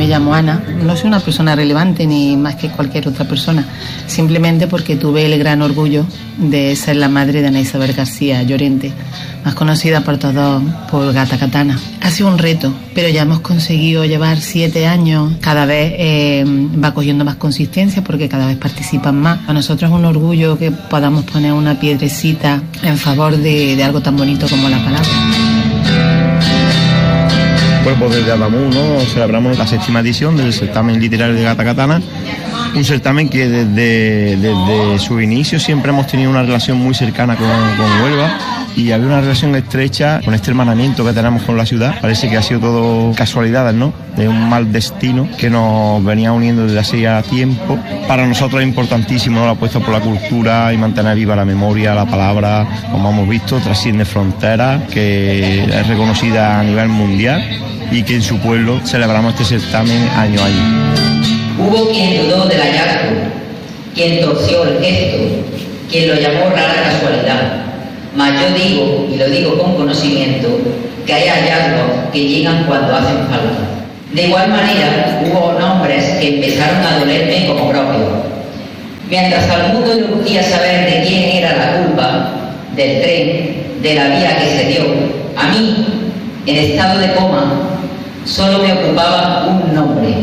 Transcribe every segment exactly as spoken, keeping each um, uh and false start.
me llamo Ana. No soy una persona relevante ni más que cualquier otra persona, simplemente porque tuve el gran orgullo de ser la madre de Ana Isabel García Llorente, más conocida por todos por Gata Katana. Ha sido un reto, pero ya hemos conseguido llevar siete años. Cada vez eh, va cogiendo más consistencia porque cada vez participan más. A nosotros es un orgullo que podamos poner una piedrecita en favor de, de algo tan bonito como la palabra. Bueno, pues desde Adamuz, ¿no? Celebramos la séptima edición del certamen literario de Gata Katana, un certamen que desde, desde su inicio siempre hemos tenido una relación muy cercana con, con Huelva, y había una relación estrecha con este hermanamiento que tenemos con la ciudad. Parece que ha sido todo casualidades, ¿no? De un mal destino que nos venía uniendo desde hace ya tiempo. Para nosotros es importantísimo, ¿no?, la apuesta por la cultura y mantener viva la memoria, la palabra, como hemos visto, trasciende fronteras, que es reconocida a nivel mundial y que en su pueblo celebramos este certamen año a año. Hubo quien dudó del hallazgo, quien torció el gesto, quien lo llamó rara casualidad. Mas yo digo, y lo digo con conocimiento, que hay hallazgos que llegan cuando hacen falta. De igual manera, hubo nombres que empezaron a dolerme como propios. Mientras al mundo le urgía saber de quién era la culpa, del tren, de la vía que se dio, a mí, en estado de coma, solo me ocupaba un nombre: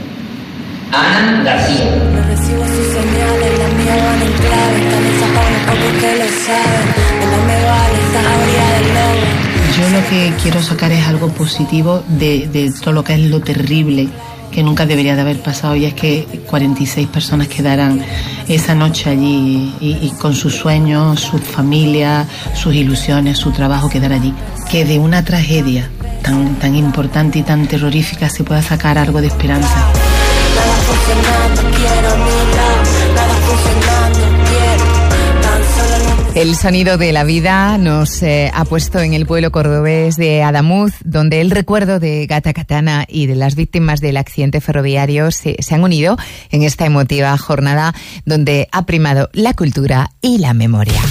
Ana García. No recibo sus señales, las mías van en clave. Están ensajadas porque que lo saben. De no me vale esta jauría del lobo. Yo lo que quiero sacar es algo positivo de, de todo lo que es lo terrible que nunca debería de haber pasado, y es que cuarenta y seis personas quedaran esa noche allí y, y con sus sueños, sus familias, sus ilusiones, su trabajo quedar allí. Que de una tragedia tan, tan importante y tan terrorífica se pueda sacar algo de esperanza. Nada funcionando, quiero mi lado. Nada funcionando, quiero tan solo no. El sonido de la vida nos eh, ha puesto en el pueblo cordobés de Adamuz, donde el recuerdo de Gata Katana y de las víctimas del accidente ferroviario se, se han unido en esta emotiva jornada donde ha primado la cultura y la memoria.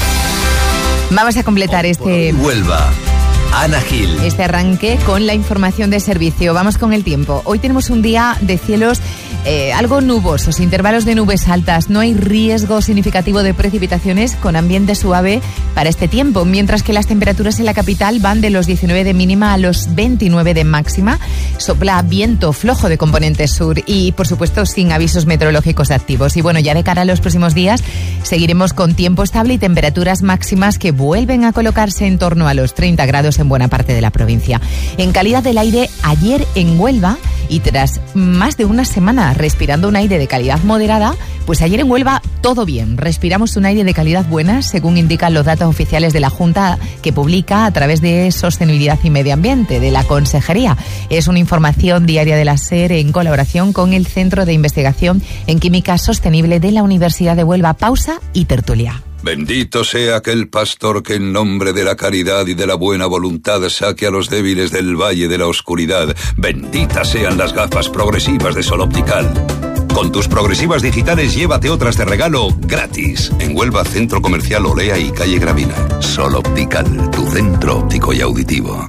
Vamos a completar este... Huelva. Ana Gil. Este arranque con la información de servicio. Vamos con el tiempo. Hoy tenemos un día de cielos eh, algo nubosos, intervalos de nubes altas. No hay riesgo significativo de precipitaciones, con ambiente suave para este tiempo, mientras que las temperaturas en la capital van de los diecinueve de mínima a los veintinueve de máxima. Sopla viento flojo de componente sur y, por supuesto, sin avisos meteorológicos activos. Y bueno, ya de cara a los próximos días seguiremos con tiempo estable y temperaturas máximas que vuelven a colocarse en torno a los treinta grados en buena parte de la provincia. En calidad del aire, ayer en Huelva, y tras más de una semana respirando un aire de calidad moderada, pues ayer en Huelva todo bien. Respiramos un aire de calidad buena, según indican los datos oficiales de la Junta, que publica a través de Sostenibilidad y Medio Ambiente de la Consejería. Es una información diaria de la SER en colaboración con el Centro de Investigación en Química Sostenible de la Universidad de Huelva. Pausa y tertulia. Bendito sea aquel pastor que en nombre de la caridad y de la buena voluntad saque a los débiles del valle de la oscuridad. Benditas sean las gafas progresivas de Sol Optical. Con tus progresivas digitales llévate otras de regalo gratis. En Huelva, Centro Comercial Olea y Calle Gravina. Sol Optical, tu centro óptico y auditivo.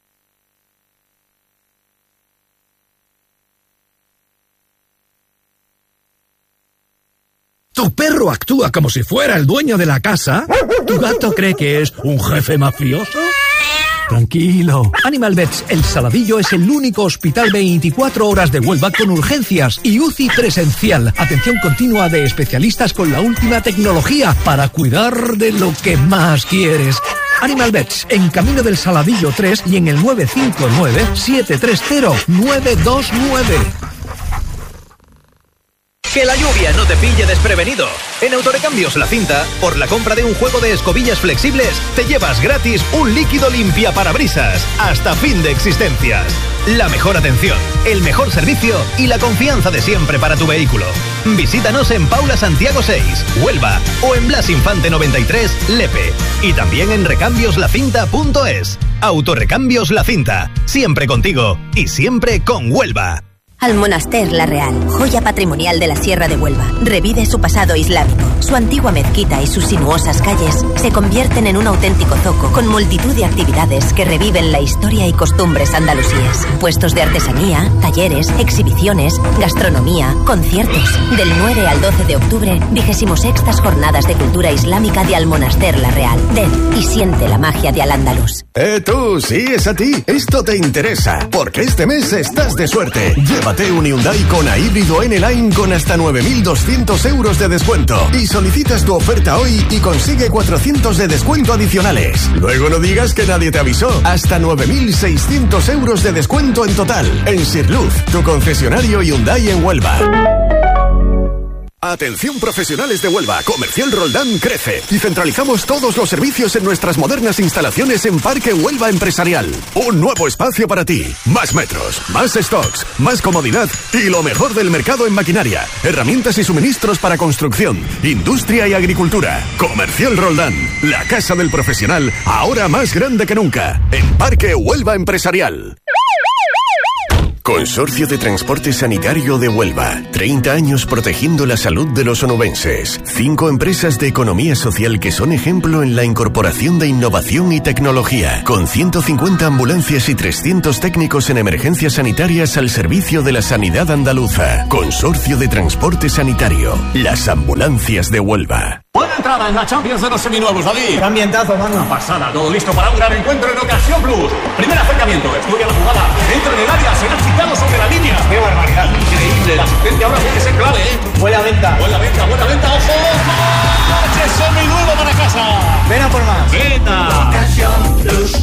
¿Tu perro actúa como si fuera el dueño de la casa? ¿Tu gato cree que es un jefe mafioso? Tranquilo. Animal Vets El Saladillo es el único hospital veinticuatro horas de Huelva con urgencias y U C I presencial. Atención continua de especialistas con la última tecnología para cuidar de lo que más quieres. Animal Vets, en Camino del Saladillo tres y en el nueve cinco nueve, siete tres cero, nueve dos nueve. Que la lluvia no te pille desprevenido. En Autorecambios La Cinta, por la compra de un juego de escobillas flexibles, te llevas gratis un líquido limpia parabrisas hasta fin de existencias. La mejor atención, el mejor servicio y la confianza de siempre para tu vehículo. Visítanos en Paula Santiago seis, Huelva, o en Blas Infante noventa y tres, Lepe. Y también en recambios la cinta punto es. Autorecambios La Cinta, siempre contigo y siempre con Huelva. Almonaster La Real, joya patrimonial de la Sierra de Huelva, revive su pasado islámico. Su antigua mezquita y sus sinuosas calles se convierten en un auténtico zoco con multitud de actividades que reviven la historia y costumbres andalusíes. Puestos de artesanía, talleres, exhibiciones, gastronomía, conciertos. Del nueve al doce de octubre, vigésimo sextas Jornadas de Cultura Islámica de Almonaster La Real. Ven y siente la magia de Al-Ándalus. Eh, tú, sí, es a ti. Esto te interesa, porque este mes estás de suerte. Lleva un Hyundai Kona híbrido N-Line con hasta nueve mil doscientos euros de descuento y solicitas tu oferta hoy y consigue cuatrocientos de descuento adicionales. Luego no digas que nadie te avisó. Hasta nueve mil seiscientos euros de descuento en total en Sirluz, tu concesionario Hyundai en Huelva. Atención profesionales de Huelva, Comercial Roldán crece y centralizamos todos los servicios en nuestras modernas instalaciones en Parque Huelva Empresarial. Un nuevo espacio para ti, más metros, más stocks, más comodidad y lo mejor del mercado en maquinaria, herramientas y suministros para construcción, industria y agricultura. Comercial Roldán, la casa del profesional, ahora más grande que nunca, en Parque Huelva Empresarial. Consorcio de Transporte Sanitario de Huelva. treinta años protegiendo la salud de los onubenses. Cinco empresas de economía social que son ejemplo en la incorporación de innovación y tecnología. Con ciento cincuenta ambulancias y trescientos técnicos en emergencias sanitarias al servicio de la sanidad andaluza. Consorcio de Transporte Sanitario. Las ambulancias de Huelva. Buena entrada en la Champions de los seminuevos, David. Qué ambientazo, mano. Una pasada, todo listo para un gran encuentro en Ocasión Plus. Primer acercamiento, estudia la jugada, entra en el área, será chicado sobre la línea. ¡Qué barbaridad! Increíble, la asistencia ahora tiene que ser clave, ¿eh? Buena venta. Buena venta, buena venta, ojo, ojo. ¡Coche seminuevo para casa! Ven a por más. ¡Venta! Ocasión Plus.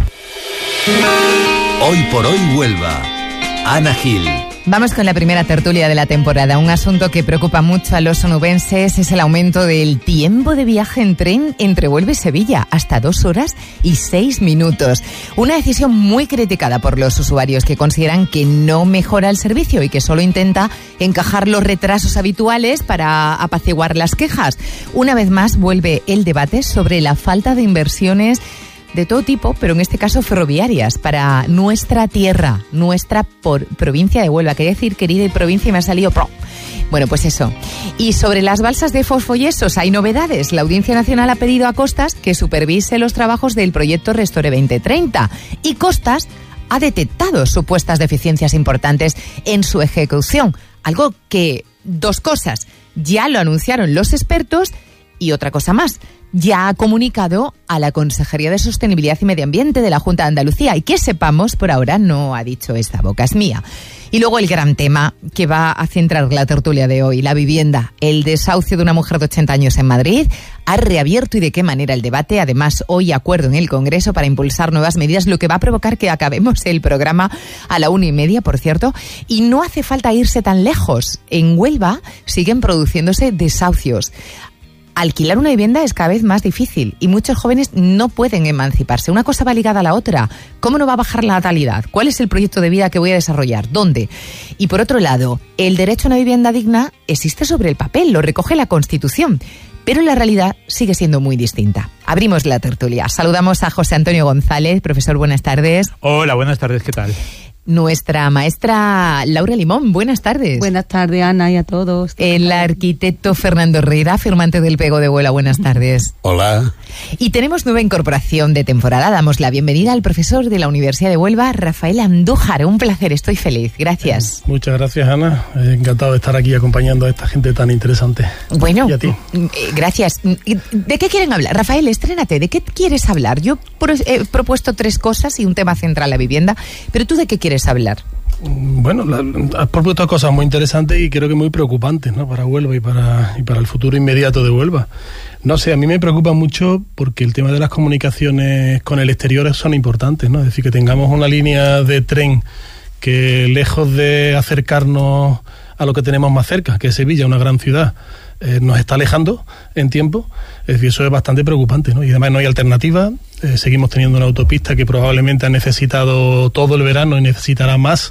Hoy por hoy Huelva. Ana Gil. Vamos con la primera tertulia de la temporada. Un asunto que preocupa mucho a los onubenses es el aumento del tiempo de viaje en tren entre Huelva y Sevilla, hasta dos horas y seis minutos. Una decisión muy criticada por los usuarios que consideran que no mejora el servicio y que solo intenta encajar los retrasos habituales para apaciguar las quejas. Una vez más vuelve el debate sobre la falta de inversiones de todo tipo, pero en este caso ferroviarias, para nuestra tierra, nuestra por provincia de Huelva. Quería decir querida y provincia y me ha salido pro. Bueno, pues eso. Y sobre las balsas de fosfoyesos hay novedades. La Audiencia Nacional ha pedido a Costas que supervise los trabajos del proyecto Restore veinte treinta y Costas ha detectado supuestas deficiencias importantes en su ejecución. Algo que, dos cosas, ya lo anunciaron los expertos y otra cosa más. Ya ha comunicado a la Consejería de Sostenibilidad y Medio Ambiente de la Junta de Andalucía y que sepamos, por ahora no ha dicho esta boca es mía. Y luego el gran tema que va a centrar la tertulia de hoy, la vivienda. El desahucio de una mujer de ochenta años en Madrid ha reabierto y de qué manera el debate. Además, hoy acuerdo en el Congreso para impulsar nuevas medidas, lo que va a provocar que acabemos el programa a la una y media, por cierto. Y no hace falta irse tan lejos. En Huelva siguen produciéndose desahucios. Alquilar una vivienda es cada vez más difícil y muchos jóvenes no pueden emanciparse. Una cosa va ligada a la otra. ¿Cómo no va a bajar la natalidad? ¿Cuál es el proyecto de vida que voy a desarrollar? ¿Dónde? Y por otro lado, el derecho a una vivienda digna existe sobre el papel, lo recoge la Constitución, pero la realidad sigue siendo muy distinta. Abrimos la tertulia. Saludamos a José Antonio González. Profesor, buenas tardes. Hola, buenas tardes, ¿qué tal? Nuestra maestra Laura Limón, buenas tardes. Buenas tardes, Ana, y a todos. El arquitecto Fernando Herrera, firmante del Pego de Huelva, buenas tardes. Hola. Y tenemos nueva incorporación de temporada. Damos la bienvenida al profesor de la Universidad de Huelva, Rafael Andújar. Un placer, estoy feliz. Gracias. Muchas gracias, Ana. Encantado de estar aquí acompañando a esta gente tan interesante. Bueno, y a ti. Gracias. ¿De qué quieren hablar? Rafael, estrénate. ¿De qué quieres hablar? Yo he propuesto tres cosas y un tema central, la vivienda. Pero ¿tú de qué quieres hablar? Bueno, la, has propuesto cosas muy interesantes y creo que muy preocupantes, ¿no? Para Huelva y para, y para el futuro inmediato de Huelva. No sé, a mí me preocupa mucho porque el tema de las comunicaciones con el exterior son importantes, ¿no? Es decir, que tengamos una línea de tren que, lejos de acercarnos a lo que tenemos más cerca, que es Sevilla, una gran ciudad, eh, nos está alejando en tiempo. Es decir, eso es bastante preocupante, ¿no? Y además no hay alternativa. Eh, seguimos teniendo una autopista que probablemente ha necesitado todo el verano y necesitará más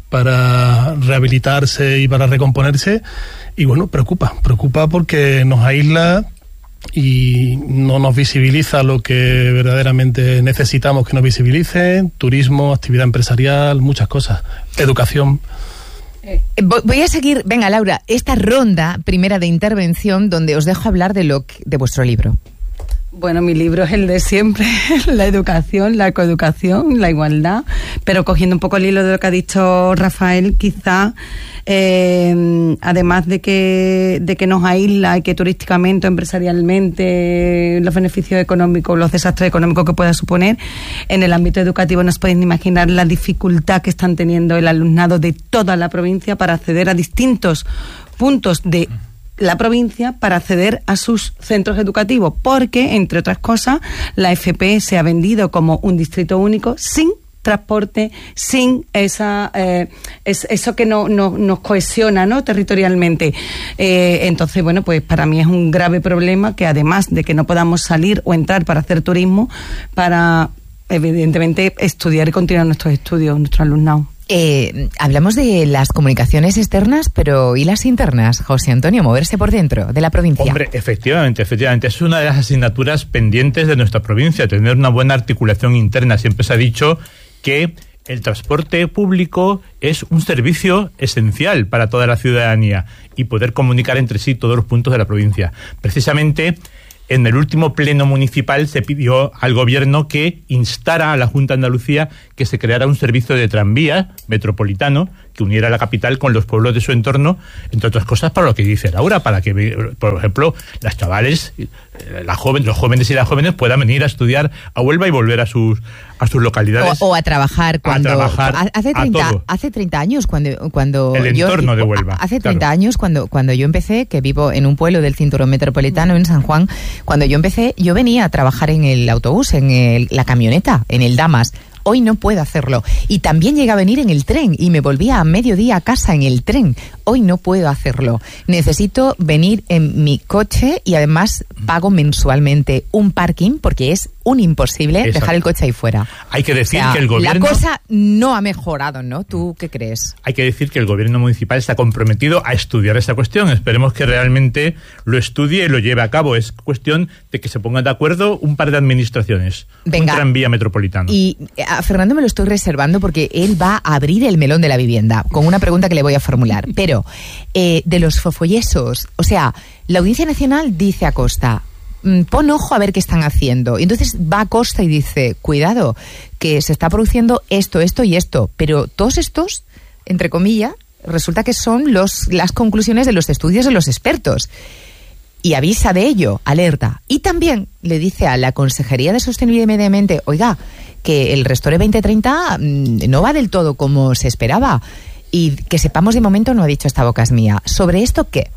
para rehabilitarse y para recomponerse. Y bueno, preocupa, preocupa porque nos aísla y no nos visibiliza lo que verdaderamente necesitamos que nos visibilice: turismo, actividad empresarial, muchas cosas, educación. Voy a seguir, venga Laura, esta ronda primera de intervención donde os dejo hablar de lo que, de vuestro libro. Bueno, mi libro es el de siempre, la educación, la coeducación, la igualdad, pero cogiendo un poco el hilo de lo que ha dicho Rafael, quizá, eh, además de que, de que nos aísla y que turísticamente o empresarialmente los beneficios económicos, los desastres económicos que pueda suponer, en el ámbito educativo no os podéis ni imaginar la dificultad que están teniendo el alumnado de toda la provincia para acceder a distintos puntos de la provincia para acceder a sus centros educativos, porque, entre otras cosas, la F P se ha vendido como un distrito único sin transporte, sin esa eh, es, eso que no, no, nos cohesiona, ¿no?, territorialmente. Eh, entonces, bueno, pues para mí es un grave problema que, además de que no podamos salir o entrar para hacer turismo, para, evidentemente, estudiar y continuar nuestros estudios, nuestro alumnado. Eh, hablamos de las comunicaciones externas, pero ¿y las internas, José Antonio? Moverse por dentro de la provincia. Hombre, efectivamente, efectivamente. Es una de las asignaturas pendientes de nuestra provincia, tener una buena articulación interna. Siempre se ha dicho que el transporte público es un servicio esencial para toda la ciudadanía y poder comunicar entre sí todos los puntos de la provincia. Precisamente, en el último pleno municipal se pidió al gobierno que instara a la Junta de Andalucía que se creara un servicio de tranvía metropolitano que uniera la capital con los pueblos de su entorno, entre otras cosas para lo que dice Laura, para que, por ejemplo, las chavales, la joven, los jóvenes y las jóvenes puedan venir a estudiar a Huelva y volver a sus a sus localidades. O, o a trabajar cuando... A trabajar hace treinta, a todo. Hace treinta años, cuando... cuando el yo, entorno de Huelva. Hace treinta claro. años, cuando, cuando yo empecé, que vivo en un pueblo del cinturón metropolitano, en San Juan, cuando yo empecé, yo venía a trabajar en el autobús, en el, la camioneta, en el Damas. Hoy no puedo hacerlo. Y también llegué a venir en el tren y me volvía a mediodía a casa en el tren. Hoy no puedo hacerlo. Necesito venir en mi coche y además pago mensualmente un parking porque es un imposible Exacto. dejar el coche ahí fuera. Hay que decir o sea, que el gobierno... La cosa no ha mejorado, ¿no? ¿Tú qué crees? Hay que decir que el gobierno municipal está comprometido a estudiar esta cuestión. Esperemos que realmente lo estudie y lo lleve a cabo. Es cuestión de que se pongan de acuerdo un par de administraciones. Venga. Un tranvía metropolitano. Y a Fernando me lo estoy reservando porque él va a abrir el melón de la vivienda con una pregunta que le voy a formular. Pero, eh, de los fofollesos, o sea, la Audiencia Nacional dice a Costa, pon ojo a ver qué están haciendo. Y entonces va a Costa y dice, cuidado, que se está produciendo esto, esto y esto. Pero todos estos, entre comillas, resulta que son los, las conclusiones de los estudios de los expertos. Y avisa de ello, alerta. Y también le dice a la Consejería de Sostenibilidad y Medio Ambiente, oiga, que el Restore veinte treinta no va del todo como se esperaba. Y que sepamos de momento, no ha dicho esta boca es mía. ¿Sobre esto qué?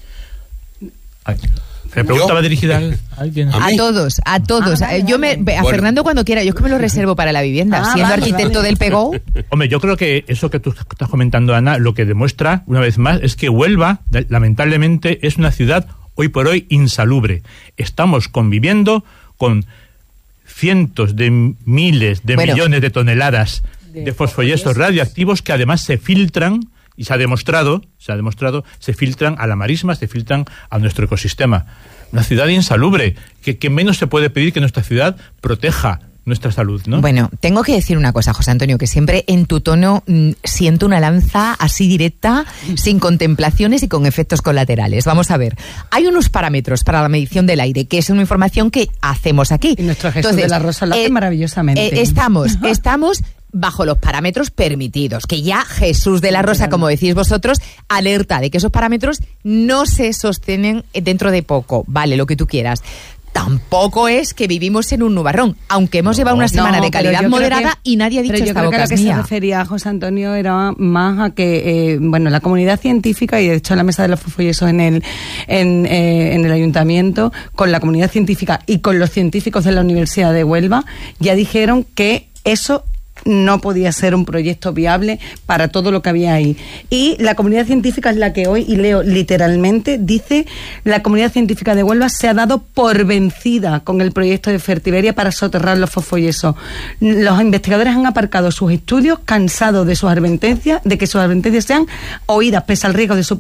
Ay. La pregunta va dirigida a alguien. A, a todos, a todos. Ah, vale, yo me, a bueno. Fernando cuando quiera, yo es que me lo reservo para la vivienda, ah, siendo vale, arquitecto vale. del P E G O. Hombre, yo creo que eso que tú estás comentando, Ana, lo que demuestra, una vez más, es que Huelva, lamentablemente, es una ciudad hoy por hoy insalubre. Estamos conviviendo con cientos de miles de bueno. millones de toneladas de, de fosfoyesos radioactivos que además se filtran. Y se ha demostrado, se ha demostrado, se filtran a la marisma, se filtran a nuestro ecosistema. Una ciudad insalubre, que, que menos se puede pedir que nuestra ciudad proteja nuestra salud, ¿no? Bueno, tengo que decir una cosa, José Antonio, que siempre en tu tono mmm, siento una lanza así directa, sin contemplaciones y con efectos colaterales. Vamos a ver, hay unos parámetros para la medición del aire, que es una información que hacemos aquí. Y nuestro Jesús Entonces, de la Rosa lo hace eh, maravillosamente. Eh, estamos, estamos... bajo los parámetros permitidos, que ya Jesús de la Rosa, como decís vosotros, alerta de que esos parámetros no se sostienen dentro de poco, vale, lo que tú quieras. Tampoco es que vivimos en un nubarrón, aunque hemos no, llevado una semana no, de calidad moderada que, y nadie ha dicho esta boca es mía. Pero yo creo que a lo que se refería José Antonio era más a que, eh, bueno, la comunidad científica, y de hecho en la mesa de los fosfollesos en el, en, eh, en el ayuntamiento, con la comunidad científica y con los científicos de la Universidad de Huelva, ya dijeron que eso no podía ser un proyecto viable para todo lo que había ahí. Y la comunidad científica es la que hoy, y leo literalmente, dice: la comunidad científica de Huelva se ha dado por vencida con el proyecto de Fertiberia para soterrar los fosfoyesos. Los investigadores han aparcado sus estudios cansados de sus advertencias, de que sus advertencias sean oídas, pese al riesgo de suponer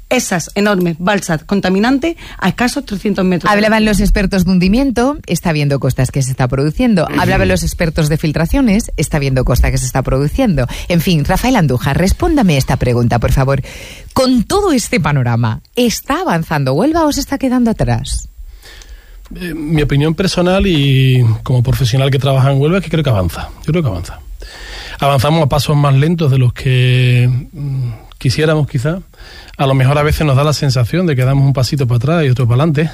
esas enormes balsas contaminantes a escasos trescientos metros. Hablaban los expertos de hundimiento, está habiendo costas que se está produciendo. Hablaban los expertos de filtraciones, está habiendo costa que se está produciendo. En fin, Rafael Andújar, respóndame esta pregunta, por favor. Con todo este panorama, ¿está avanzando Huelva o se está quedando atrás? Eh, mi opinión personal y como profesional que trabaja en Huelva es que creo que avanza. Yo creo que avanza. Avanzamos a pasos más lentos de los que mm, quisiéramos quizá. A lo mejor a veces nos da la sensación de que damos un pasito para atrás y otro para adelante,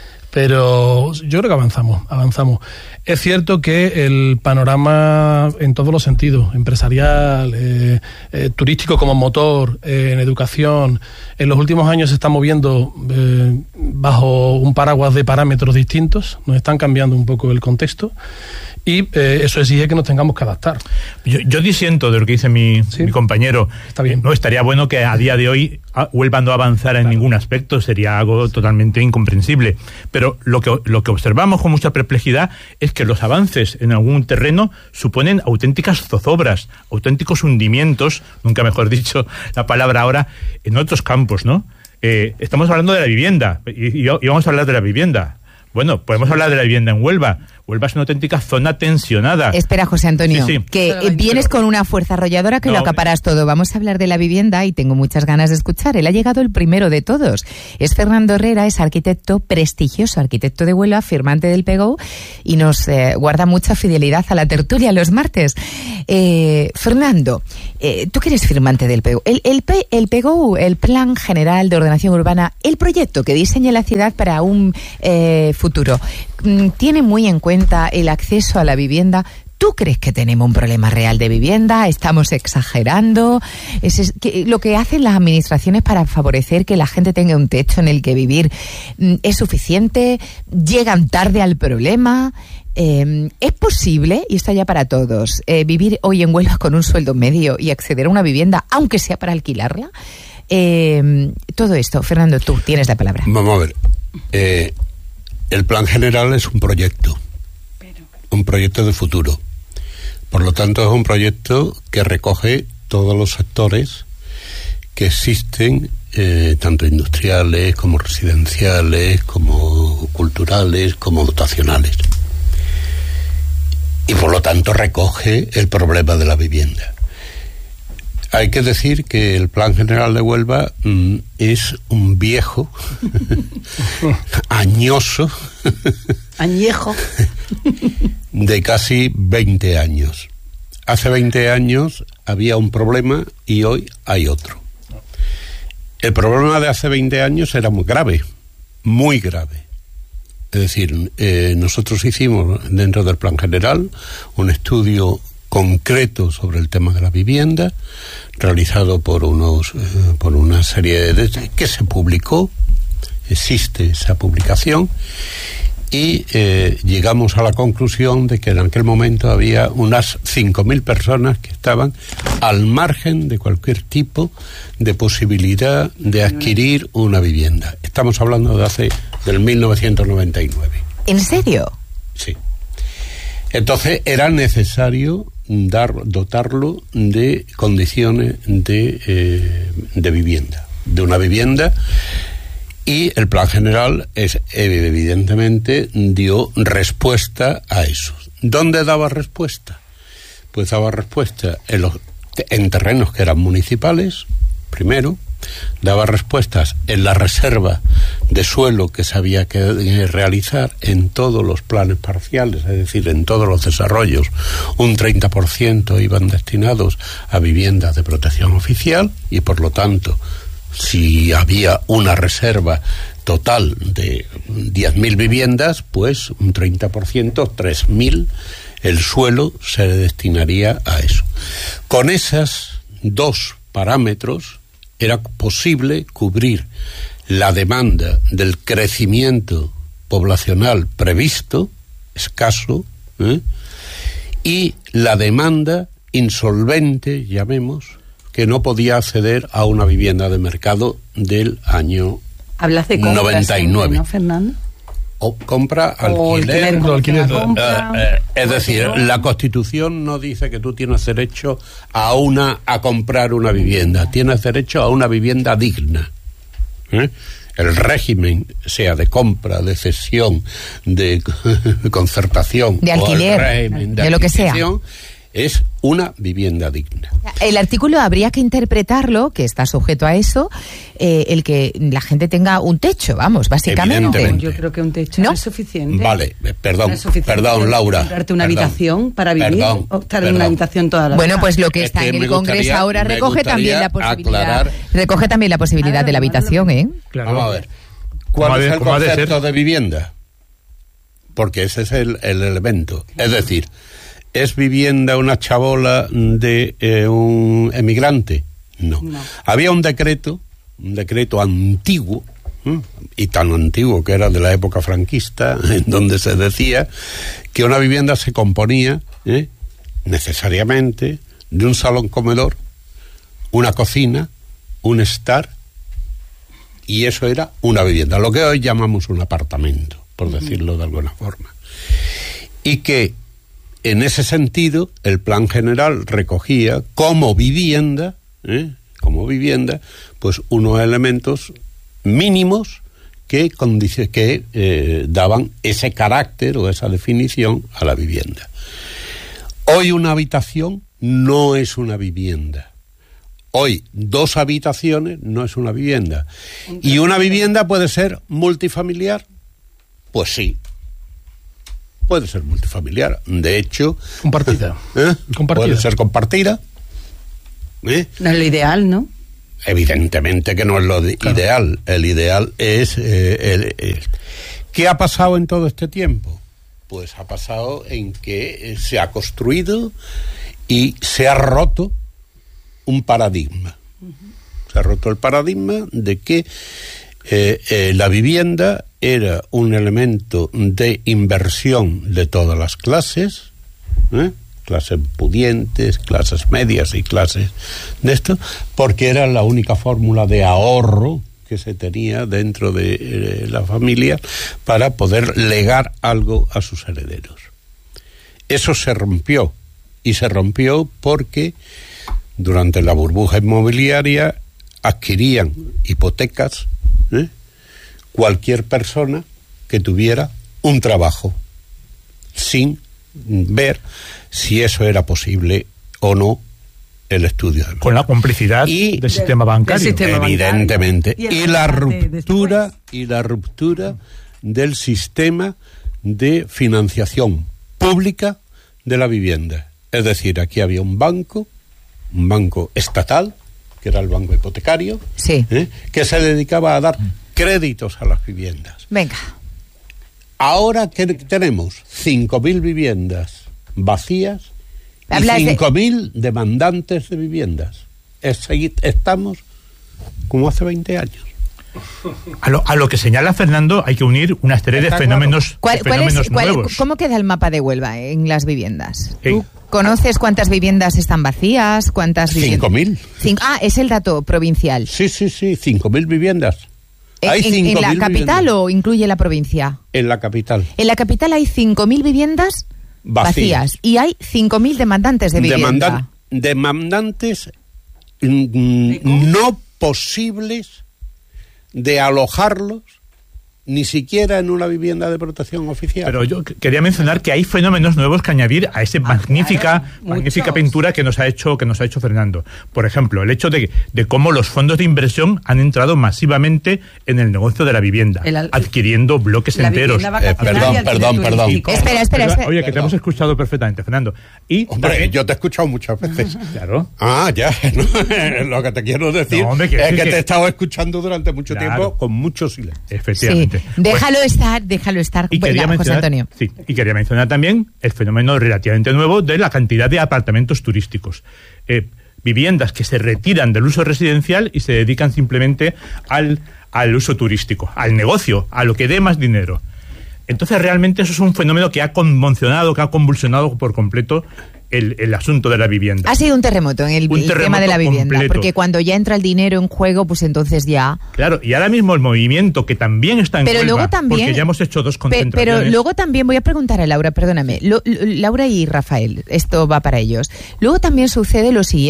pero yo creo que avanzamos, avanzamos. Es cierto que el panorama en todos los sentidos, empresarial, eh, eh, turístico como motor, eh, en educación, en los últimos años se está moviendo eh, bajo un paraguas de parámetros distintos, nos están cambiando un poco el contexto. Y eh, eso exige que nos tengamos que adaptar. Yo, yo disiento de lo que dice mi, ¿sí? mi compañero. Está bien. No estaría bueno que a día de hoy Huelva no avanzara en claro. ningún aspecto, sería algo totalmente incomprensible. Pero lo que, lo que observamos con mucha perplejidad es que los avances en algún terreno suponen auténticas zozobras, auténticos hundimientos, nunca mejor dicho la palabra ahora, en otros campos, ¿no? Eh, estamos hablando de la vivienda, y, y, y vamos a hablar de la vivienda. Bueno, podemos hablar de la vivienda en Huelva. Huelva es una auténtica zona tensionada. Espera, José Antonio, sí, sí. que eh, vienes con una fuerza arrolladora que no, lo acaparas todo. Vamos a hablar de la vivienda y tengo muchas ganas de escuchar. Él ha llegado el primero de todos. Es Fernando Herrera, es arquitecto, prestigioso arquitecto de Huelva, firmante del P G U y nos eh, guarda mucha fidelidad a la tertulia los martes. Eh, Fernando, eh, tú que eres firmante del P G U. El, el, el P G U, el Plan General de Ordenación Urbana, el proyecto que diseña la ciudad para un eh, futuro, tiene muy en cuenta el acceso a la vivienda. ¿Tú crees que tenemos un problema real de vivienda? ¿Estamos exagerando? ¿Es, es que lo que hacen las administraciones para favorecer que la gente tenga un techo en el que vivir es suficiente? ¿Llegan tarde al problema? Eh, ¿Es posible, y esto ya para todos, eh, vivir hoy en Huelva con un sueldo medio y acceder a una vivienda, aunque sea para alquilarla? Eh, todo esto, Fernando, tú tienes la palabra. Vamos a ver. Eh, el Plan General es un proyecto, un proyecto de futuro. Por lo tanto, es un proyecto que recoge todos los sectores que existen, eh, tanto industriales como residenciales, como culturales, como dotacionales. Y por lo tanto recoge el problema de la vivienda. Hay que decir que el Plan General de Huelva mm, es un viejo, añoso, añejo, de casi veinte años. Hace veinte años había un problema y hoy hay otro. El problema de hace veinte años era muy grave, muy grave. Es decir, eh, nosotros hicimos dentro del Plan General un estudio concreto sobre el tema de la vivienda, realizado por unos eh, por una serie de que se publicó, existe esa publicación, y eh, llegamos a la conclusión de que en aquel momento había unas cinco mil personas que estaban al margen de cualquier tipo de posibilidad de adquirir una vivienda. Estamos hablando de hace del mil novecientos noventa y nueve. ¿En serio? Sí. Entonces era necesario dar dotarlo de condiciones de, eh, de vivienda, de una vivienda, y el Plan General es, evidentemente dio respuesta a eso. ¿Dónde daba respuesta? Pues daba respuesta en, los, en terrenos que eran municipales, primero. Daba respuestas en la reserva de suelo que se había que realizar en todos los planes parciales, es decir, en todos los desarrollos. Un treinta por ciento iban destinados a viviendas de protección oficial y, por lo tanto, si había una reserva total de diez mil viviendas, pues un treinta por ciento, tres mil, el suelo se destinaría a eso. Con esos dos parámetros era posible cubrir la demanda del crecimiento poblacional previsto, escaso, ¿eh? y la demanda insolvente, llamemos, que no podía acceder a una vivienda de mercado del año Hablas de compra noventa y nueve. Siempre, ¿no, Fernando? O compra, o alquiler. alquiler, alquiler. Compra, eh, eh, es decir, la Constitución no dice que tú tienes derecho a una a comprar una vivienda, tienes derecho a una vivienda digna. ¿eh? El régimen, sea de compra, de cesión, de concertación, de alquiler, o el régimen de, de lo que sea, es una vivienda digna. El artículo habría que interpretarlo, que está sujeto a eso, eh, el que la gente tenga un techo, vamos, básicamente. Yo creo que un techo no es suficiente. Vale, perdón, no es suficiente. perdón, Laura. Comprarte una perdón, habitación para vivir perdón, o estar perdón. en una habitación toda la Bueno, vida. pues lo que Es está que en el me Congreso gustaría- ahora me recoge también la gustaría posibilidad. aclarar- Recoge también la posibilidad de la habitación, ¿eh? Claro. Vamos a ver. ¿Cuál ¿Cómo ha es de- el cómo ha de concepto ser? de vivienda? Porque ese es el, el elemento. Es decir, ¿es vivienda una chabola de eh, un emigrante? No. No. Había un decreto, un decreto antiguo, ¿eh? y tan antiguo que era de la época franquista, en donde se decía que una vivienda se componía ¿eh? necesariamente de un salón comedor, una cocina, un estar, y eso era una vivienda, lo que hoy llamamos un apartamento, por decirlo de alguna forma. Y que en ese sentido el plan general recogía como vivienda, ¿eh? como vivienda, pues unos elementos mínimos que, condici- que eh, daban ese carácter o esa definición a la vivienda. Hoy una habitación no es una vivienda. Hoy dos habitaciones no es una vivienda. ¿Y una vivienda puede ser multifamiliar? Pues sí. Puede ser multifamiliar. De hecho... Compartida. ¿eh? Compartida. Puede ser compartida. ¿eh? No es lo ideal, ¿no? Evidentemente que no es lo de- Claro. ideal. El ideal es... eh, el- el- ¿Qué ha pasado en todo este tiempo? Pues ha pasado en que eh, se ha construido y se ha roto un paradigma. Se ha roto el paradigma de que eh, eh, la vivienda era un elemento de inversión de todas las clases, ¿eh? clases pudientes, clases medias y clases de esto, porque era la única fórmula de ahorro que se tenía dentro de eh, la familia para poder legar algo a sus herederos. Eso se rompió, y se rompió porque durante la burbuja inmobiliaria adquirían hipotecas ¿eh? cualquier persona que tuviera un trabajo, sin ver si eso era posible o no el estudio. De Con la complicidad y del sistema bancario. del sistema evidentemente. bancario. Y Y, el la rescate ruptura, después. y la ruptura del sistema de financiación pública de la vivienda. Es decir, aquí había un banco, un banco estatal, que era el banco hipotecario, Sí. ¿eh? que se dedicaba a dar créditos a las viviendas. Venga. Ahora que tenemos cinco mil viviendas vacías Hablas y de- cinco mil demandantes de viviendas. Es seguir- estamos como hace veinte años. A lo, a lo que señala Fernando, hay que unir una serie de Está fenómenos, ¿Cuál- de cuál es- fenómenos cuál- nuevos. ¿Cómo queda el mapa de Huelva en las viviendas? Sí. ¿Tú conoces cuántas viviendas están vacías? ¿Cuántas viviendas? Cinco mil. Cinco- ah, es el dato provincial. Sí, sí, sí, cinco mil viviendas. ¿En, Hay en- en cinco la mil capital viviendas. o incluye la provincia? En la capital. En la capital hay cinco mil viviendas Vacías. vacías y hay cinco mil demandantes de vivienda. Demandan- demandantes mm, no posibles de alojarlos ni siquiera en una vivienda de protección oficial. Pero yo qu- quería mencionar que hay fenómenos nuevos que añadir a esa magnífica, magnífica muchos. pintura que nos ha hecho que nos ha hecho Fernando. Por ejemplo, el hecho de, de cómo los fondos de inversión han entrado masivamente en el negocio de la vivienda, El al- adquiriendo bloques La enteros. vivienda vacacional perdón, y alquiler perdón, perdón. turístico. Espera, espera, Perdona, espera. Oye, que te Perdón. hemos escuchado perfectamente, Fernando. Y Hombre, también- yo te he escuchado muchas veces. claro. Ah, ya. ¿no? Lo que te quiero decir No, hombre, que es sí que, que- te he estado escuchando durante mucho Claro. tiempo con mucho silencio. Sí, Efectivamente. déjalo estar, déjalo estar. Y Venga, quería, José mencionar, Antonio. sí, y quería mencionar también el fenómeno relativamente nuevo de la cantidad de apartamentos turísticos. Eh, viviendas que se retiran del uso residencial y se dedican simplemente al, al uso turístico, al negocio, a lo que dé más dinero. Entonces realmente eso es un fenómeno que ha conmocionado, que ha convulsionado por completo el, el asunto de la vivienda. Ha sido un terremoto en el, Un el tema terremoto de la vivienda, completo. porque cuando ya entra el dinero en juego, pues entonces ya... Claro, y ahora mismo el movimiento que también está en Pero Huelva, luego también... porque ya hemos hecho dos Pe- concentraciones. Pero luego también voy a preguntar a Laura, perdóname, Lo- Lo- Laura y Rafael, esto va para ellos. Luego también sucede lo siguiente,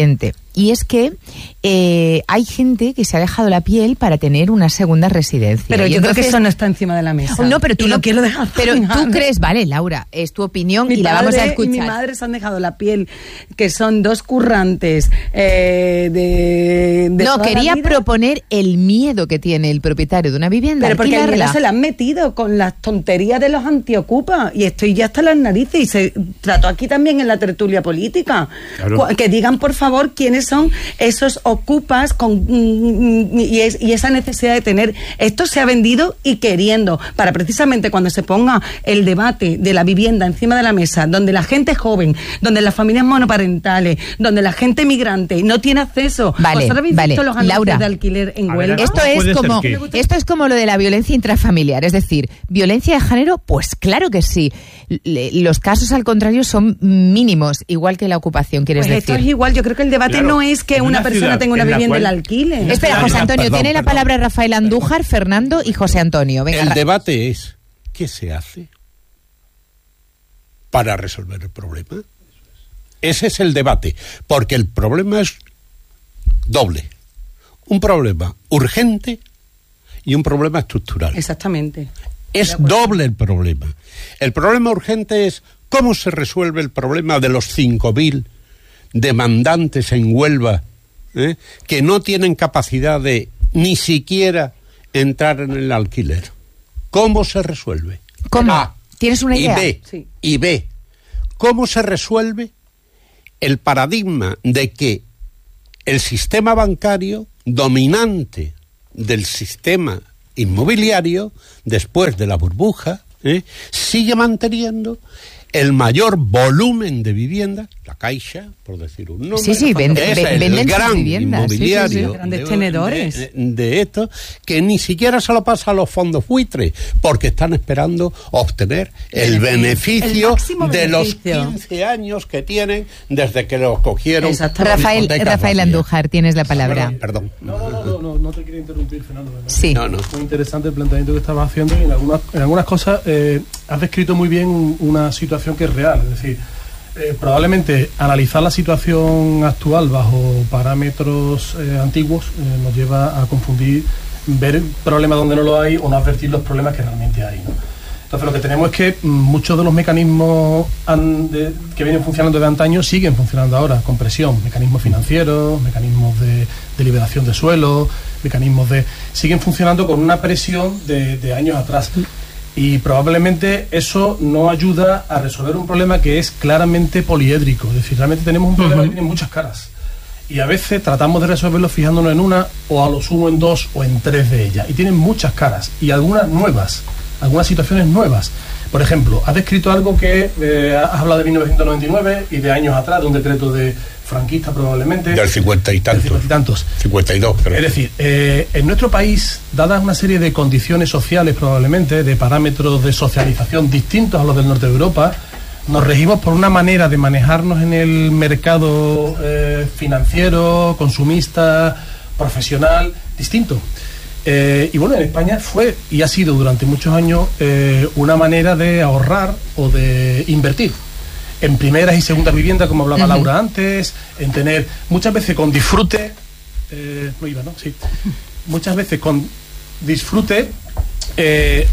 y es que eh, hay gente que se ha dejado la piel para tener una segunda residencia. Pero y yo entonces, creo que eso no está encima de la mesa. No, pero tú y no lo quiero dejar. Pero fijar. tú crees, vale, Laura, es tu opinión mi y la padre vamos a escuchar. Y mi madre se han dejado la piel, que son dos currantes eh, de, de No, toda quería la vida. proponer el miedo que tiene el propietario de una vivienda. Pero porque el alquilarla. miedo se le han metido con las tonterías de los antiocupas y estoy ya hasta las narices y se trató aquí también en la tertulia política. Claro. Cu- Que digan por favor quiénes son esos ocupas con mm, y, es- y esa necesidad de tener. Esto se ha vendido y queriendo para precisamente cuando se ponga el debate de la vivienda encima de la mesa, donde la gente joven, donde las familias monoparentales, donde la gente migrante no tiene acceso. Vale, ¿Vosotros habéis vale. visto los anuncios Laura, de alquiler en a ver, Huelva? Esto es como esto es como lo de la violencia intrafamiliar, es decir, violencia de género, pues claro que sí. Le- Los casos al contrario son mínimos, igual que la ocupación, quieres Pues esto decir. es igual, yo creo que el debate Claro, no es que en una, una persona ciudad tenga una en la vivienda y cual- la alquile. Espera, José Antonio, Perdón, tiene la perdón. palabra Rafael Andújar, Fernando y José Antonio. Venga, El Ra- debate es, ¿qué se hace para resolver el problema? Ese es el debate, porque el problema es doble. Un problema urgente y un problema estructural. Exactamente. Es doble el problema. El problema urgente es cómo se resuelve el problema de los cinco mil demandantes en Huelva, ¿eh? que no tienen capacidad de ni siquiera entrar en el alquiler. ¿Cómo se resuelve? ¿Cómo? A. ¿Tienes una idea? Y B, Sí. y B, ¿cómo se resuelve el paradigma de que el sistema bancario dominante del sistema inmobiliario, después de la burbuja, ¿eh? sigue manteniendo el mayor volumen de vivienda, la Caixa, por decir un nombre, Sí, sí, vende- es ve- el venden sus gran viviendas, sí, sí, sí. inmobiliario Grandes de- tenedores. de, de esto, que ni siquiera se lo pasa a los fondos buitres, porque están esperando obtener el beneficio, El máximo de beneficio. los quince años que tienen desde que los cogieron. Rafael, hipotecas Rafael vacías. Andújar, tienes la palabra. Perdón. No, no, no, no, no, no te quiero interrumpir, Fernando. ¿verdad? Sí. No, no. Muy interesante el planteamiento que estabas haciendo y en algunas, en algunas cosas eh, has descrito muy bien un- una situación que es real. Es decir, eh, probablemente analizar la situación actual bajo parámetros eh, antiguos eh, nos lleva a confundir, ver problemas donde no lo hay o no advertir los problemas que realmente hay, ¿no? Entonces lo que tenemos es que mm, muchos de los mecanismos an- de- que vienen funcionando de antaño siguen funcionando ahora, con presión, mecanismos financieros, mecanismos de, de liberación de suelo, mecanismos de... siguen funcionando con una presión de, de años atrás. Y probablemente eso no ayuda a resolver un problema que es claramente poliédrico, es decir, realmente tenemos un problema que tiene muchas caras. Y a veces tratamos de resolverlo fijándonos en una, o a lo sumo en dos, o en tres de ellas. Y tienen muchas caras, y algunas nuevas, algunas situaciones nuevas. Por ejemplo, has descrito algo que eh, has hablado de mil novecientos noventa y nueve y de años atrás, de un decreto de franquista probablemente. Del cincuenta y tantos. Del cincuenta y tantos. cincuenta y dos, creo. Es decir, eh, en nuestro país, dadas una serie de condiciones sociales probablemente, de parámetros de socialización distintos a los del norte de Europa, nos regimos por una manera de manejarnos en el mercado eh, financiero, consumista, profesional, distinto. Eh, y bueno, en España fue y ha sido durante muchos años eh, una manera de ahorrar o de invertir en primeras y segundas viviendas, como hablaba Ujú. Laura antes, en tener muchas veces con disfrute, eh, no iba, ¿no? Sí. Muchas veces con disfrute eh,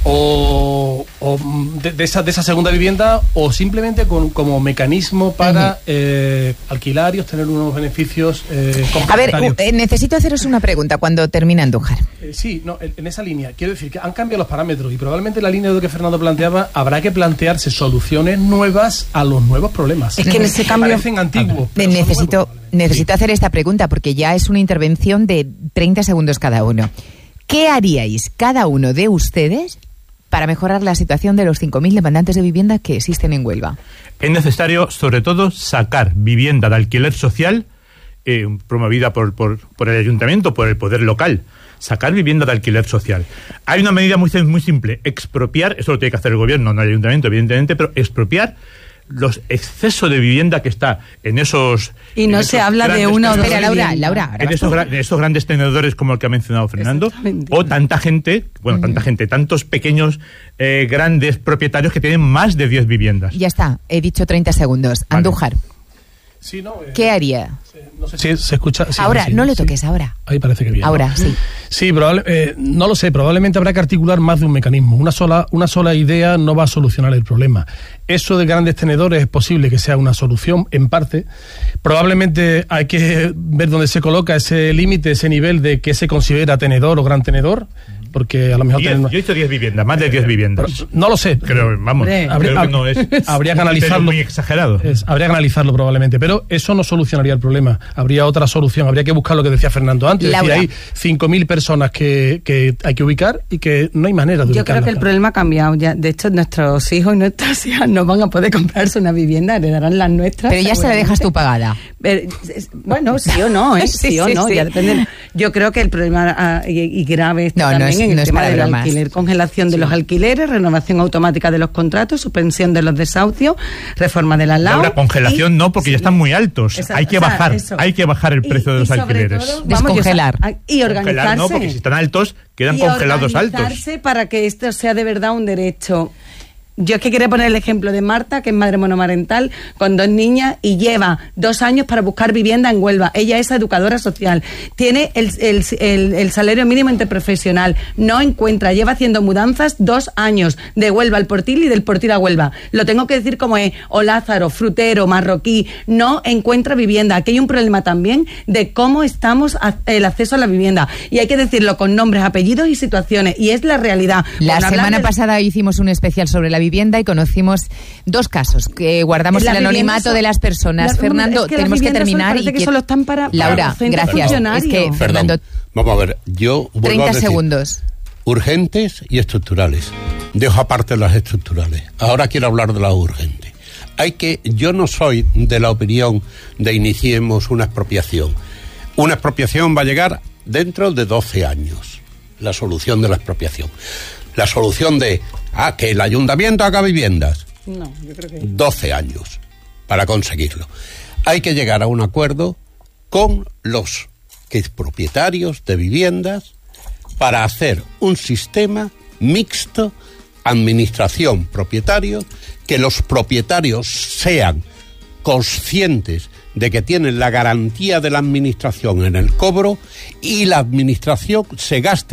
o, o de, de esa, de esa segunda vivienda, o simplemente con, como mecanismo para Ujú. eh, alquilar y obtener unos beneficios eh, A ver, complementarios. u- eh, necesito haceros una pregunta cuando termine Andújar. Eh, sí, no, en, en esa línea. Quiero decir que han cambiado los parámetros y probablemente en la línea de lo que Fernando planteaba habrá que plantearse soluciones nuevas a los nuevos problemas. Es que en ese Que cambio- parecen antiguos. Eh, pero son Necesito, nuevos, probablemente. necesito hacer esta pregunta porque ya es una intervención de treinta segundos cada uno. ¿Qué haríais cada uno de ustedes para mejorar la situación de los cinco mil demandantes de vivienda que existen en Huelva? Es necesario, sobre todo, sacar vivienda de alquiler social eh, promovida por, por, por el ayuntamiento, por el poder local. Sacar vivienda de alquiler social. Hay una medida muy, muy simple: expropiar, eso lo tiene que hacer el gobierno, no el ayuntamiento, evidentemente, pero expropiar los excesos de vivienda que está en esos... Y no en se esos habla de grandes una o dos Espera, Laura, viviendas. Laura, ahora en vas esos, tú. gra- en esos grandes tenedores como el que ha mencionado Fernando, Exactamente. o tanta gente, bueno, tanta gente, tantos pequeños, eh, grandes propietarios que tienen más de diez viviendas. Ya está, he dicho treinta segundos. Vale. Andújar. Sí, no, eh, ¿qué haría? No sé si se escucha. Sí, ahora, sí, no le sí. toques, ahora. Ahí parece que bien. Ahora, ¿no? sí. Sí, probable, eh, no lo sé, probablemente habrá que articular más de un mecanismo. Una sola, una sola idea no va a solucionar el problema. Eso de grandes tenedores es posible que sea una solución, en parte. Probablemente hay que ver dónde se coloca ese límite, ese nivel de qué se considera tenedor o gran tenedor. Porque a lo mejor diez, tenemos... yo he hecho diez viviendas, más de diez viviendas. No lo sé. Creo, vamos, habría, creo que no es, habría que analizarlo. muy exagerado. Es, habría que analizarlo probablemente, pero eso no solucionaría el problema. Habría otra solución, habría que buscar lo que decía Fernando antes. Es decir, hay cinco mil personas que, que hay que ubicar y que no hay manera de Yo ubicarlas. creo que el problema ha cambiado ya. De hecho, nuestros hijos y nuestras hijas no van a poder comprarse una vivienda, heredarán las nuestras. Pero ya se la dejas tú pagada. Pero, bueno, sí o no, ¿eh? sí, sí o no, sí. Ya depende. Yo creo que el problema ah, y, y grave está no, también no es, en el no tema del bromas. alquiler, congelación de sí. los alquileres, renovación automática de los contratos, suspensión de los desahucios, reforma de las L A U. La congelación y, no, porque sí. ya están muy altos. Exacto, hay que o sea, bajar, eso. hay que bajar el precio y, de los alquileres. Todo, Descongelar. Vamos, y organizarse. Congelar no, porque si están altos, quedan y congelados organizarse altos. Para que esto sea de verdad un derecho. Yo es que quería poner el ejemplo de Marta, que es madre monomarental, con dos niñas y lleva dos años para buscar vivienda en Huelva. Ella es educadora social, tiene el, el, el, el salario mínimo interprofesional, no encuentra, lleva haciendo mudanzas dos años, de Huelva al Portil y del Portil a Huelva. Lo tengo que decir como es, o Lázaro, frutero, marroquí, no encuentra vivienda. Aquí hay un problema también de cómo estamos a, el acceso a la vivienda. Y hay que decirlo con nombres, apellidos y situaciones. Y es la realidad. La Cuando semana de... pasada hicimos un especial sobre la vivienda vivienda y conocimos dos casos que guardamos el anonimato son, de las personas. La, Fernando, es que tenemos que terminar son, y que, que solo están para, Laura, para gracias. Es que Perdón, Fernando, vamos a ver, yo vuelvo treinta a decir, segundos. Urgentes y estructurales. Dejo aparte las estructurales. Ahora quiero hablar de las urgentes. Hay que, yo no soy de la opinión de iniciemos una expropiación. Una expropiación va a llegar dentro de doce años. La solución de la expropiación. La solución de, ah, que el ayuntamiento haga viviendas. No, yo creo que... doce años para conseguirlo. Hay que llegar a un acuerdo con los que propietarios de viviendas para hacer un sistema mixto, administración, propietario, que los propietarios sean conscientes de que tienen la garantía de la administración en el cobro y la administración se gaste